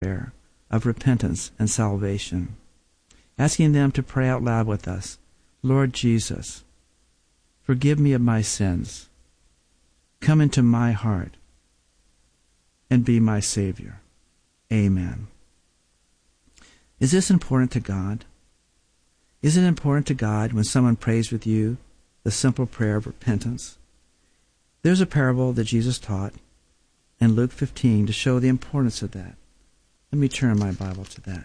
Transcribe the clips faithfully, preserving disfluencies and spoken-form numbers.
prayer of repentance and salvation, asking them to pray out loud with us, Lord Jesus, forgive me of my sins. Come into my heart and be my Savior. Amen. Is this important to God? Is it important to God when someone prays with you the simple prayer of repentance? There's a parable that Jesus taught in Luke fifteen to show the importance of that. Let me turn my Bible to that.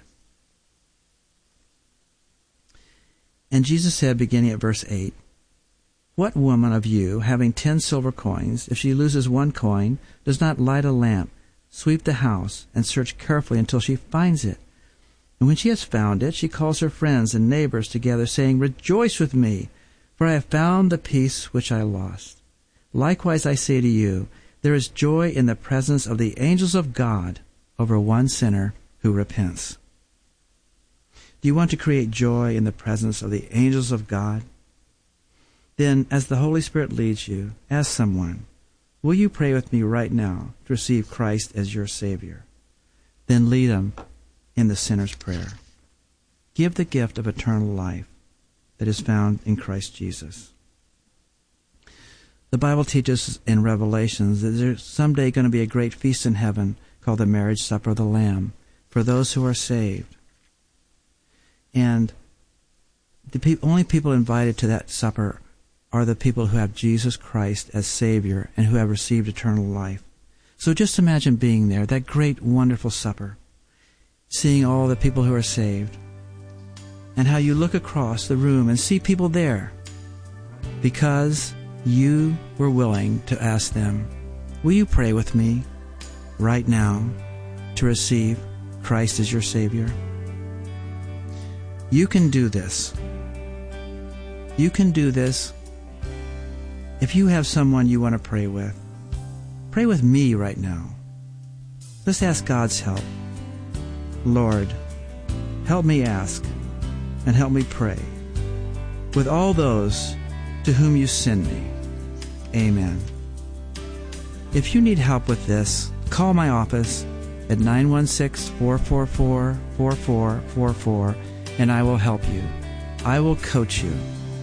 And Jesus said, beginning at verse eight, What woman of you, having ten silver coins, if she loses one coin, does not light a lamp, sweep the house, and search carefully until she finds it? And when she has found it, she calls her friends and neighbors together, saying, Rejoice with me, for I have found the piece which I lost. Likewise I say to you, there is joy in the presence of the angels of God over one sinner who repents. Do you want to create joy in the presence of the angels of God? Then, as the Holy Spirit leads you, ask someone, will you pray with me right now to receive Christ as your Savior? Then lead them in the sinner's prayer. Give the gift of eternal life that is found in Christ Jesus. The Bible teaches in Revelations that there's someday going to be a great feast in heaven called the marriage supper of the Lamb for those who are saved. And the pe- only people invited to that supper are the people who have Jesus Christ as Savior and who have received eternal life. So just imagine being there, that great, wonderful supper, seeing all the people who are saved, and how you look across the room and see people there because you were willing to ask them, will you pray with me right now to receive Christ as your Savior? You can do this. You can do this. If you have someone you want to pray with, pray with me right now. Let's ask God's help. Lord, help me ask and help me pray with all those to whom you send me. Amen. If you need help with this, call my office at nine one six, four four four, four four four four and I will help you. I will coach you.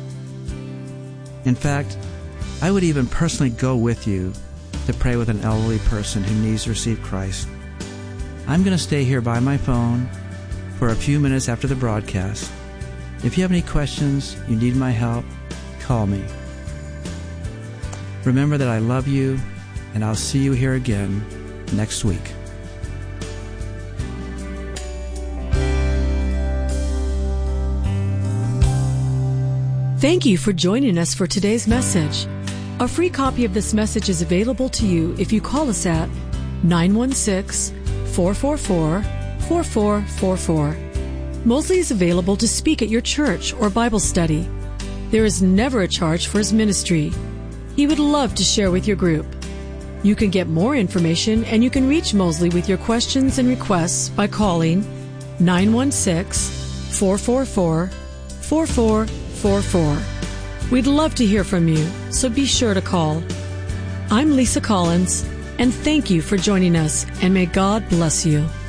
In fact, I would even personally go with you to pray with an elderly person who needs to receive Christ. I'm going to stay here by my phone for a few minutes after the broadcast. If you have any questions, you need my help, call me. Remember that I love you, and I'll see you here again next week. Thank you for joining us for today's message. A free copy of this message is available to you if you call us at nine one six, four four four, four four four four. Mosley is available to speak at your church or Bible study. There is never a charge for his ministry. He would love to share with your group. You can get more information and you can reach Mosley with your questions and requests by calling nine one six, four four four, four four four four. We'd love to hear from you, so be sure to call. I'm Lisa Collins, and thank you for joining us, and may God bless you.